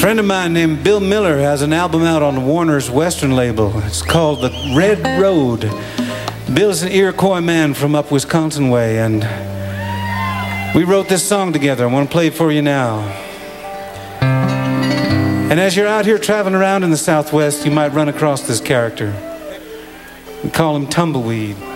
friend of mine named Bill Miller has an album out on Warner's Western label. It's called The Red Road. Bill's an Iroquois man from up Wisconsin way, and we wrote this song together. I want to play it for you now. And as you're out here traveling around in the Southwest, you might run across this character. We call him Tumbleweed.